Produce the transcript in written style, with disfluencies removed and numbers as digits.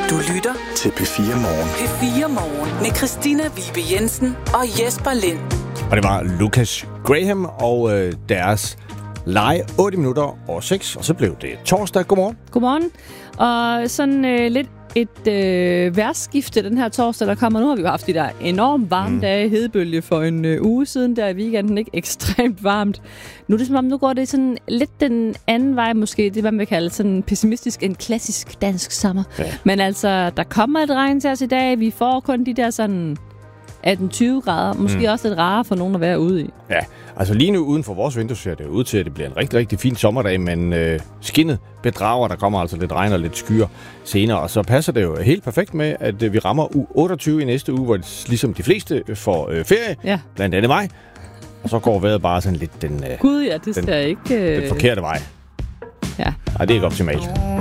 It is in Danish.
Du lytter til P4 Morgen. P4 Morgen med Christina Vibe Jensen og Jesper Lind. Og det var Lucas Graham og deres lege 8:06, og så blev det torsdag. Godmorgen. Godmorgen. Og sådan lidt et vejrskifte den her torsdag, der kommer. Nu har vi jo haft de der enormt varme dage, hedebølge for en uge siden, der i weekenden, ikke ekstremt varmt. Nu er det som om, nu går det sådan lidt den anden vej, måske det, man vil kalde sådan pessimistisk, en klassisk dansk sommer. Ja. Men altså, der kommer et regn til os i dag. Vi får kun de der sådan 18-20 grader. Måske også lidt rarere for nogen at være ude i. Ja, altså lige nu uden for vores vindue ser det ud til, at det bliver en rigtig, rigtig fin sommerdag, men skinnet bedrager. Der kommer altså lidt regn og lidt skyer senere, og så passer det jo helt perfekt med, at vi rammer uge 28 i næste uge, hvor det, ligesom de fleste får ferie, blandt andet mig. Og så går vejret bare sådan lidt den, Gud, ja, det skal ikke... den forkerte vej. Ja. Nej, det er ikke optimalt.